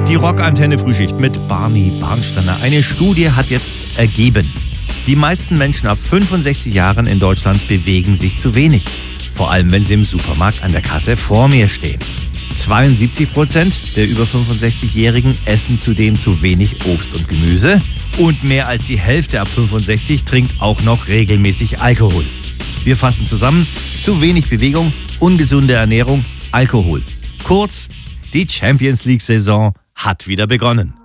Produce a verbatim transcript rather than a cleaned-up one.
Die Rockantenne Frühschicht mit Barney Barnsteiner. Eine Studie hat jetzt ergeben, die meisten Menschen ab fünfundsechzig Jahren in Deutschland bewegen sich zu wenig. Vor allem, wenn sie im Supermarkt an der Kasse vor mir stehen. zweiundsiebzig Prozent der über fünfundsechzigjährigen essen zudem zu wenig Obst und Gemüse. Und mehr als die Hälfte ab fünfundsechzig trinkt auch noch regelmäßig Alkohol. Wir fassen zusammen: zu wenig Bewegung, ungesunde Ernährung, Alkohol. Kurz, die Champions League-Saison hat wieder begonnen.